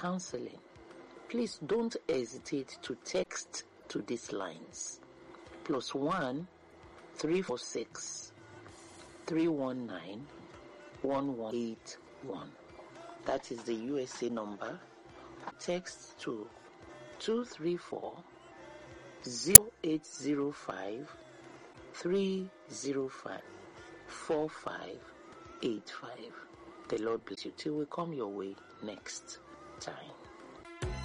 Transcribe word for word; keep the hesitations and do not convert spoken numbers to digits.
counseling, please don't hesitate to text to these lines: plus one three four six three one nine one one eight one. That is the U S A number. Text to two three four zero eight zero five three zero five four five eight five. The Lord bless you till we come your way next time.